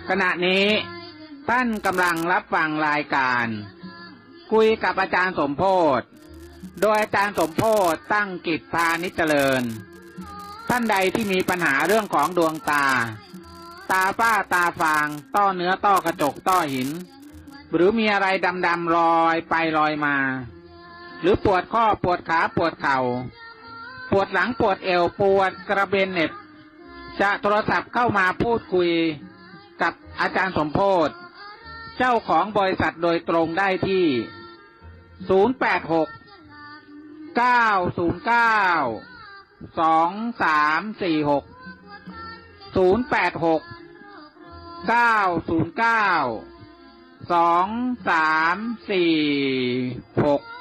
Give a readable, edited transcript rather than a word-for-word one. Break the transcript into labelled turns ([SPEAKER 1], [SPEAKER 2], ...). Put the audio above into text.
[SPEAKER 1] ขณะนี้ท่านกำลังรับฟังรายการคุยกับอาจารย์สมโพธิโดยอาจารย์สมโพธิตั้งกิจพานิชเจริญท่านใดที่มีปัญหาเรื่องของดวงตาฝ้าตาฟางต้อเนื้อต้อกระจกต้อหินหรือมีอะไรดำๆลอยไปลอยมาหรือปวดข้อปวดขาปวดเข่าปวดหลังปวดเอวปวดกระเบนเหน็บจะโทรศัพท์เข้ามาพูดคุยกับอาจารย์สมโพธิเจ้าของบริษัทโดยตรงได้ที่086 909 2346 086 909 2346